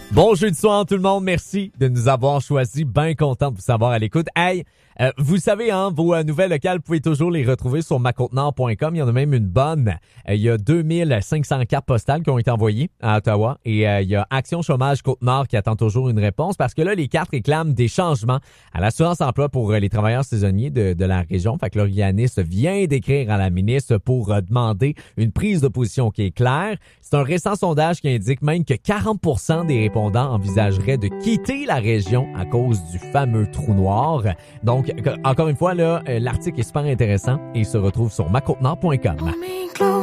Bon jeudi soir tout le monde, merci de nous avoir choisis, bien content de vous savoir à l'écoute. Hey, vous savez, hein, vos nouvelles locales, vous pouvez toujours les retrouver sur macotenord.com. Il y en a même une bonne. Il y a 2500 cartes postales qui ont été envoyées à Ottawa et il y a Action Chômage Côte-Nord qui attend toujours une réponse parce que là, les cartes réclament des changements à l'assurance-emploi pour les travailleurs saisonniers de la région. Fait que l'organisme vient d'écrire à la ministre pour demander une prise de position qui est claire. C'est un récent sondage qui indique même que 40% des répondants envisageraient de quitter la région à cause du fameux trou noir. Donc, encore une fois, là, l'article est super intéressant et il se retrouve sur macotenord.com.